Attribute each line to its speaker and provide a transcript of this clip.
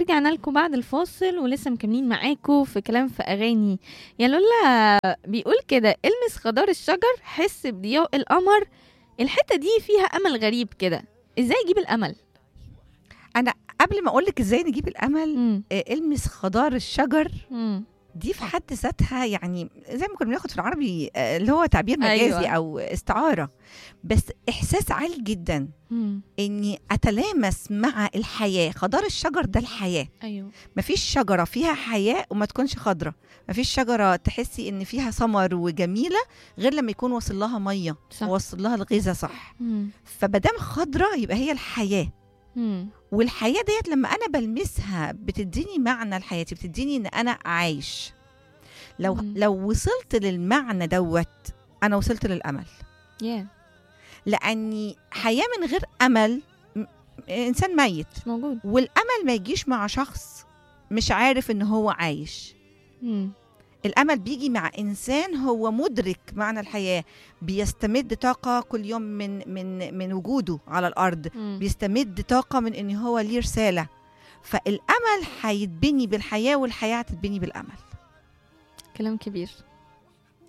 Speaker 1: ورجعنا لكم بعد الفاصل ولسه مكملين معاكم في كلام في أغاني. يا لولا بيقول كده: المس خضار الشجر، حس بضياء القمر. الحتة دي فيها أمل غريب كده، ازاي اجيب الأمل؟
Speaker 2: انا قبل ما اقولك ازاي نجيب الامل،
Speaker 1: مم.
Speaker 2: المس خضار الشجر
Speaker 1: مم.
Speaker 2: دي في حد ذاتها، يعني زي ما كنا بناخد في العربي اللي هو تعبير مجازي
Speaker 1: أيوة.
Speaker 2: او استعاره، بس احساس عالي جدا
Speaker 1: مم.
Speaker 2: اني اتلامس مع الحياه. خضار الشجر ده الحياه.
Speaker 1: أيوه.
Speaker 2: مفيش شجره فيها حياه وما تكونش خضره. مفيش شجره تحسي ان فيها ثمر وجميله غير لما يكون واصل لها ميه
Speaker 1: صح.
Speaker 2: ووصل لها الغذاء صح.
Speaker 1: مم.
Speaker 2: فمادام خضره يبقى هي الحياه.
Speaker 1: مم.
Speaker 2: والحياه ديت لما انا بلمسها بتديني معنى لحياتي، بتديني ان انا عايش.
Speaker 1: مم.
Speaker 2: لو وصلت للمعنى دوت انا وصلت للامل.
Speaker 1: يا
Speaker 2: لاني حياه من غير امل انسان ميت.
Speaker 1: مش موجود.
Speaker 2: والامل ما يجيش مع شخص مش عارف ان هو عايش.
Speaker 1: مم.
Speaker 2: الامل بيجي مع انسان هو مدرك معنى الحياه، بيستمد طاقه كل يوم من وجوده على الارض،
Speaker 1: مم.
Speaker 2: بيستمد طاقه من ان هو ليه رساله. فالامل هيتبني بالحياه والحياه هتتبني بالامل.
Speaker 1: كلام كبير.